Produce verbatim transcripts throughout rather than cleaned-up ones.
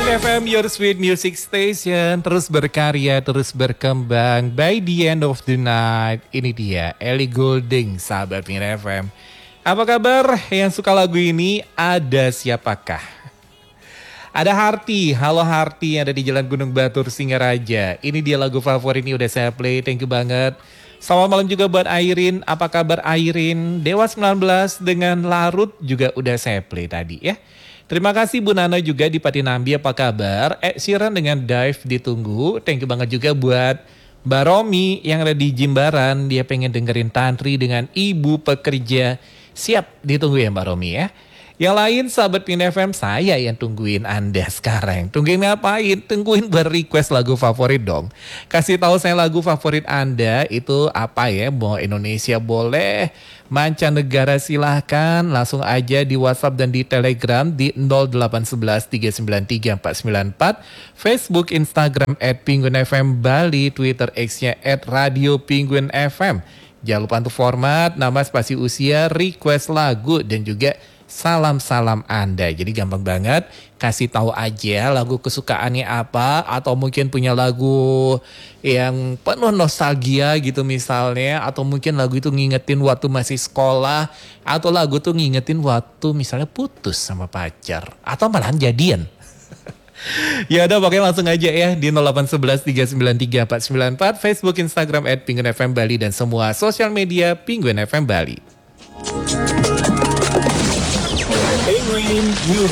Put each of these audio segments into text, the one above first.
F M, your sweet music station, terus berkarya, terus berkembang. By the end of the night, ini dia Ellie Goulding, sahabat Pengen F M. Apa kabar yang suka lagu ini? Ada siapakah? Ada Harti, halo Harti yang ada di Jalan Gunung Batur, Singaraja. Ini dia lagu favorit, ini udah saya play, thank you banget. Selamat malam juga buat Airin, apa kabar Airin? Dewa sembilan belas dengan Larut juga udah saya play tadi ya. Terima kasih Bu Nana juga di Patinambi, apa kabar? Ed Sheeran dengan Dive ditunggu. Thank you banget juga buat Mbak Romi yang ada di Jimbaran. Dia pengen dengerin Tantri dengan Ibu Pekerja. Siap ditunggu ya Mbak Romi ya. Yang lain sahabat Pin F M, saya yang tungguin Anda sekarang. Tungguin ngapain? Tungguin ber-request lagu favorit dong. Kasih tahu saya lagu favorit Anda itu apa ya? Mau Indonesia boleh, mancanegara silahkan. Langsung aja di WhatsApp dan di Telegram di nol delapan satu satu tiga sembilan tiga empat sembilan empat. Facebook, Instagram at Penguin F M Bali, Twitter X-nya at Radio Penguin F M. Jangan lupa untuk format, nama, spasi, usia, request lagu, dan juga salam-salam Anda. Jadi gampang banget, kasih tahu aja lagu kesukaannya apa, atau mungkin punya lagu yang penuh nostalgia gitu misalnya, atau mungkin lagu itu ngingetin waktu masih sekolah, atau lagu tuh ngingetin waktu misalnya putus sama pacar, atau malahan jadian. Ya udah, pokoknya langsung aja ya di nol delapan satu satu tiga sembilan tiga empat sembilan empat, Facebook, Instagram at Penguin F M Bali, dan semua sosial media Penguin F M Bali. Penguin News.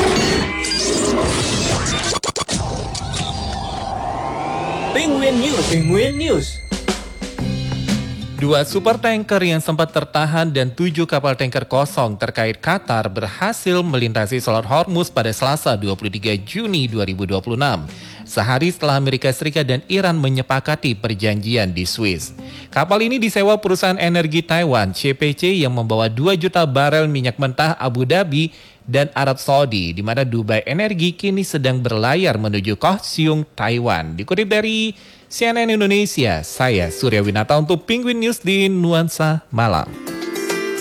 Penguin News. Penguin News. Dua super tanker yang sempat tertahan dan tujuh kapal tanker kosong terkait Qatar berhasil melintasi Selat Hormuz pada Selasa dua puluh tiga Juni dua ribu dua puluh enam. Sehari setelah Amerika Serikat dan Iran menyepakati perjanjian di Swiss. Kapal ini disewa perusahaan energi Taiwan C P C yang membawa dua juta barel minyak mentah Abu Dhabi dan Arab Saudi, di mana Dubai Energi kini sedang berlayar menuju Kaohsiung, Taiwan. Dikutip dari C N N Indonesia, saya Surya Winata untuk Penguin News di Nuansa Malam.